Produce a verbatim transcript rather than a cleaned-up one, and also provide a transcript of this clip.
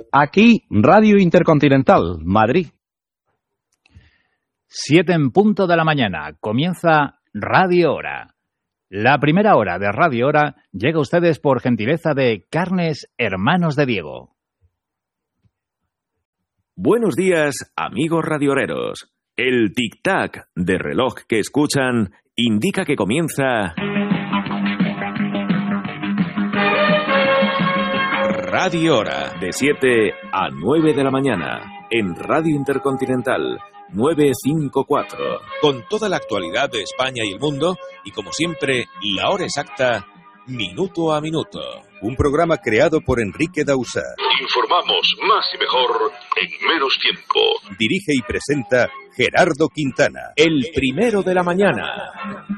Aquí, Radio Intercontinental, Madrid. Siete en punto de la mañana. Comienza Radio Hora. La primera hora de Radio Hora llega a ustedes por gentileza de Carnes Hermanos de Diego. Buenos días, amigos radioreros. El tic-tac de reloj que escuchan indica que comienza Radio Hora, de siete a nueve de la mañana, en Radio Intercontinental novecientos cincuenta y cuatro. Con toda la actualidad de España y el mundo, y como siempre, la hora exacta, minuto a minuto. Un programa creado por Enrique Dausà. Informamos más y mejor en menos tiempo. Dirige y presenta Gerardo Quintana. El primero de la mañana.